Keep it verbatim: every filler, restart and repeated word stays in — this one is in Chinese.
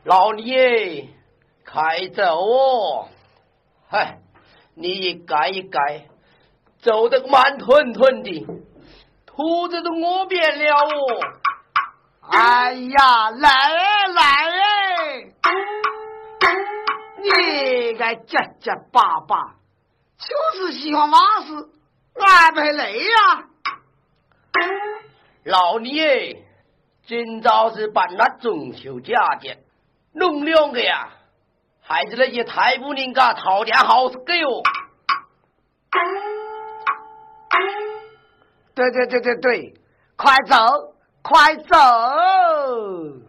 老爷，开走哦！嗨，你一改一改，走得慢吞吞的，兔子都饿扁了哦！ 哎呀，来哎来哎！你个结结巴巴，就是喜欢往事，安排累呀！ 老爷，今早是办了中秋佳节，弄两个呀，还是那些太不人家讨点好事给哦。 对对对对对，快走快走！